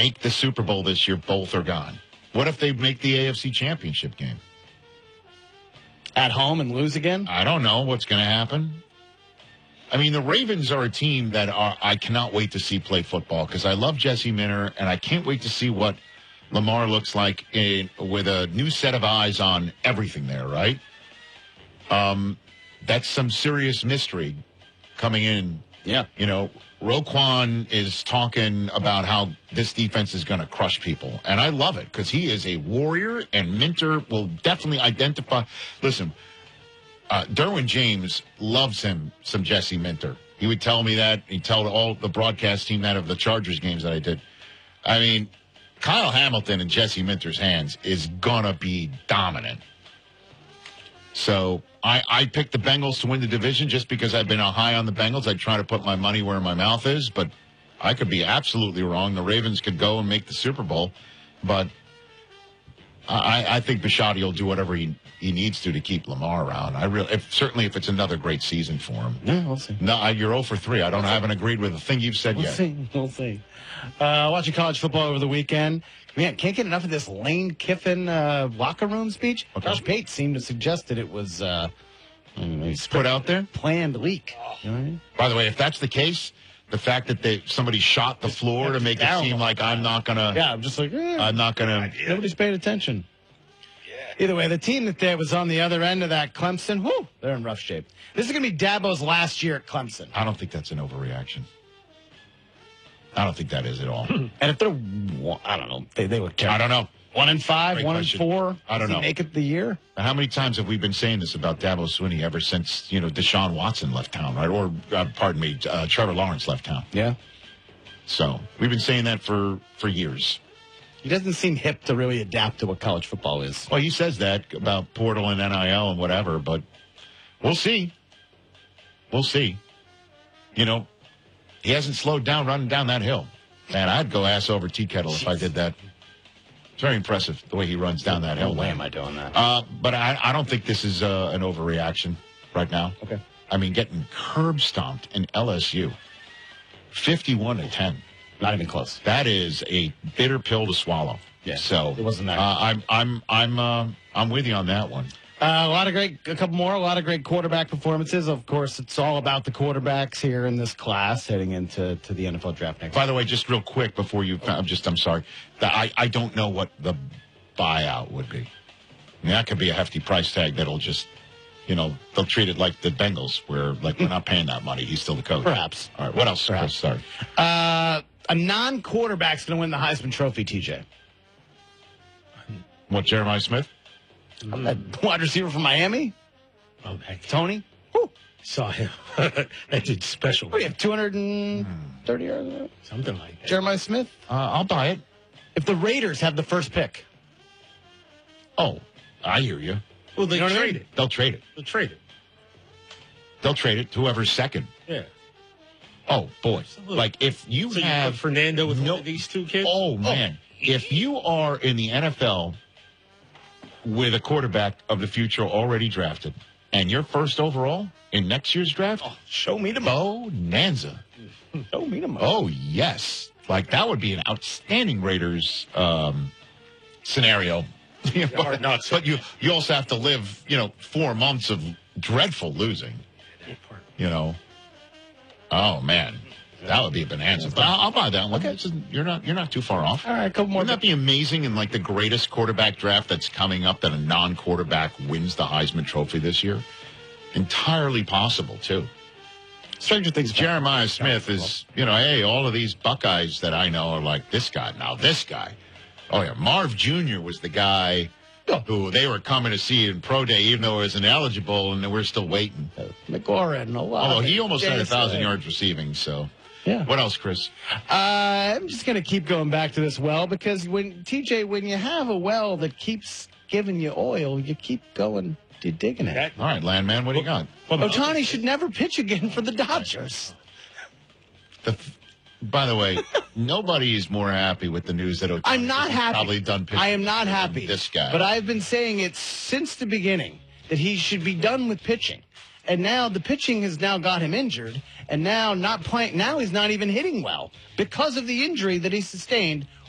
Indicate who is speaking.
Speaker 1: make the Super Bowl this year, both are gone. What if they make the AFC Championship game?
Speaker 2: At home and lose again?
Speaker 1: I don't know what's going to happen. I mean, the Ravens are a team that I cannot wait to see play football because I love Jesse Minter, and I can't wait to see what Lamar looks like with a new set of eyes on everything there, right? That's some serious mystery coming in.
Speaker 2: Yeah.
Speaker 1: You know, Roquan is talking about how this defense is going to crush people, and I love it because he is a warrior, and Minter will definitely identify. Listen, Derwin James loves him some Jesse Minter. He would tell me that. He'd tell all the broadcast team that of the Chargers games that I did. I mean, Kyle Hamilton in Jesse Minter's hands is going to be dominant. So I picked the Bengals to win the division just because I've been high on the Bengals. I try to put my money where my mouth is, but I could be absolutely wrong. The Ravens could go and make the Super Bowl, but I think Bisciotti will do whatever he needs to keep Lamar around. Certainly if it's another great season for him.
Speaker 2: Yeah, we'll see.
Speaker 1: No, you're 0 for 3. I haven't agreed with a thing you've said yet.
Speaker 2: We'll see. Watching college football over the weekend. Man, can't get enough of this Lane Kiffin locker room speech.
Speaker 1: Okay.
Speaker 2: Josh Pate seemed to suggest that it was
Speaker 1: Put out there?
Speaker 2: Planned leak. You know what I mean?
Speaker 1: By the way, if that's the case, the fact that somebody shot the floor to make it seem like I'm not going to...
Speaker 2: Yeah, I'm just like,
Speaker 1: I'm not going to...
Speaker 2: Nobody's paying attention. Either way, the team that was on the other end of that, Clemson, they're in rough shape. This is going to be Dabo's last year at Clemson.
Speaker 1: I don't think that's an overreaction. I don't think that is at all.
Speaker 2: And if they're, I don't know, they would care.
Speaker 1: I don't know.
Speaker 2: 1-5,
Speaker 1: Great
Speaker 2: 1-4.
Speaker 1: I don't know.
Speaker 2: Make it the year?
Speaker 1: How many times have we been saying this about Dabo Swinney ever since, Deshaun Watson left town, right? Or, Trevor Lawrence left town.
Speaker 2: Yeah.
Speaker 1: So we've been saying that for years.
Speaker 2: He doesn't seem hip to really adapt to what college football is.
Speaker 1: Well, he says that about portal and NIL and whatever, but we'll see. We'll see. He hasn't slowed down running down that hill. Man, I'd go ass over tea kettle if I did that. It's very impressive the way he runs down that hill.
Speaker 2: No way am I doing that.
Speaker 1: But I don't think this is an overreaction right now.
Speaker 2: Okay.
Speaker 1: I mean, getting curb stomped in LSU, 51-10.
Speaker 2: Not even close.
Speaker 1: That is a bitter pill to swallow.
Speaker 2: Yeah.
Speaker 1: So
Speaker 2: it wasn't that.
Speaker 1: I'm with you on that one.
Speaker 2: A couple more. A lot of great quarterback performances. Of course, it's all about the quarterbacks here in this class heading into the NFL draft next.
Speaker 1: By the way, just real quick before you, I'm sorry. I don't know what the buyout would be. I mean, that could be a hefty price tag that'll just, they'll treat it like the Bengals, where we're not paying that money. He's still the coach.
Speaker 2: Perhaps.
Speaker 1: All right. What else?
Speaker 2: Perhaps.
Speaker 1: Sorry.
Speaker 2: A non-quarterback's going to win the Heisman Trophy, TJ.
Speaker 1: What, Jeremiah Smith?
Speaker 2: That wide receiver from Miami?
Speaker 3: Oh, heck.
Speaker 2: Tony?
Speaker 3: Saw him. That did special.
Speaker 2: What do you have, 230 yards?
Speaker 3: Something like that.
Speaker 2: Jeremiah Smith?
Speaker 1: I'll buy it.
Speaker 2: If the Raiders have the first pick.
Speaker 1: Oh, I hear you.
Speaker 3: Well, they trade
Speaker 1: trade
Speaker 3: it.
Speaker 1: They'll trade it.
Speaker 3: They'll trade it.
Speaker 1: They'll trade it to whoever's second.
Speaker 3: Yeah.
Speaker 1: Oh, boy. If you
Speaker 3: So you
Speaker 1: have
Speaker 3: put Fernando with one of these two kids?
Speaker 1: Oh, man. If you are in the NFL with a quarterback of the future already drafted and you're first overall in next year's draft,
Speaker 2: Show me the mo.
Speaker 1: bonanza.
Speaker 2: Show me the mo.
Speaker 1: Oh, yes. That would be an outstanding Raiders scenario.
Speaker 3: Hard knocks.
Speaker 1: But you also have to live, 4 months of dreadful losing. Oh, man. That would be a bonanza. But I'll buy that one. Okay. You're not too far off.
Speaker 2: All right, a couple more.
Speaker 1: Wouldn't that be amazing in the greatest quarterback draft that's coming up that a non-quarterback wins the Heisman Trophy this year? Entirely possible, too.
Speaker 2: Stranger Things.
Speaker 1: Jeremiah Smith is, hey, all of these Buckeyes that I know are like this guy. Now, this guy. Oh, yeah. Marv Jr. was the guy who they were coming to see in Pro Day, even though he was ineligible, and we're still waiting.
Speaker 2: McLaurin, a lot.
Speaker 1: Although he almost had 1,000 yards receiving, so.
Speaker 2: Yeah.
Speaker 1: What else, Chris?
Speaker 2: I'm just going to keep going back to this well because when you have a well that keeps giving you oil, you keep going to digging it.
Speaker 1: All right, Landman, what do you got?
Speaker 2: Ohtani should never pitch again for the Dodgers.
Speaker 1: By the way, nobody is more happy with the news that Ohtani
Speaker 2: I'm not happy.
Speaker 1: Probably done pitching.
Speaker 2: I am not happy.
Speaker 1: This guy.
Speaker 2: But I've been saying it since the beginning that he should be done with pitching. And now the pitching has now got him injured, and now not playing. Now he's not even hitting well because of the injury that he sustained